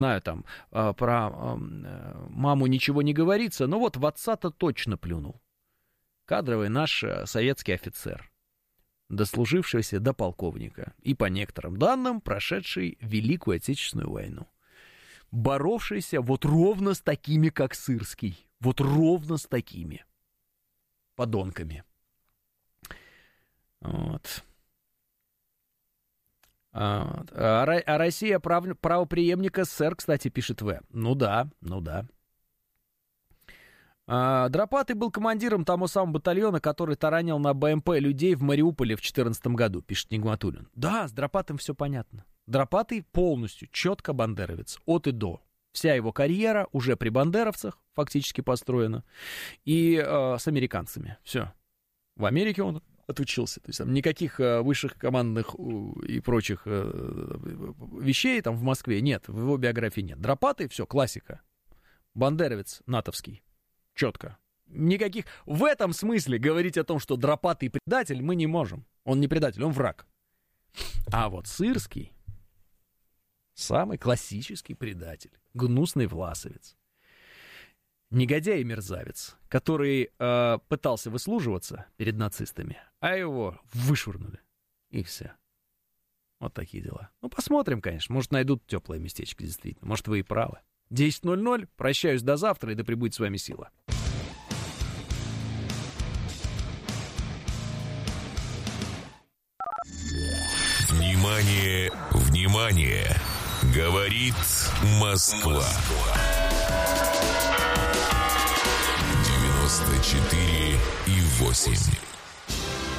знаю, там про маму ничего не говорится, но вот в отца-то точно плюнул. Кадровый наш советский офицер, дослужившийся до полковника и, по некоторым данным, прошедший Великую Отечественную войну. Боровшийся вот ровно с такими, как Сырский. Вот ровно с такими подонками. Вот. А Россия правопреемник СССР, кстати, пишет В. Ну да. Дропатый был командиром того самого батальона, который таранил на БМП людей в Мариуполе в 2014 году, пишет Нигматуллин. Да, с Дропатым все понятно. Дропатый полностью, четко бандеровец, от и до. Вся его карьера уже при бандеровцах фактически построена. И с американцами. Все. В Америке он отучился. То есть там никаких высших командных и прочих вещей там в Москве нет. В его биографии нет. Дропатый, все, классика. Бандеровец натовский. Четко. Никаких... В этом смысле говорить о том, что Дропатый предатель, мы не можем. Он не предатель, он враг. А вот Сырский самый классический предатель. Гнусный власовец. Негодяй и мерзавец, который пытался выслуживаться перед нацистами, а его вышвырнули. И все. Вот такие дела. Ну, посмотрим, конечно. Может, найдут теплое местечко, действительно. Может, вы и правы. 10:00. Прощаюсь до завтра, и да пребудет с вами сила. Внимание, внимание! Говорит Москва. 94,8.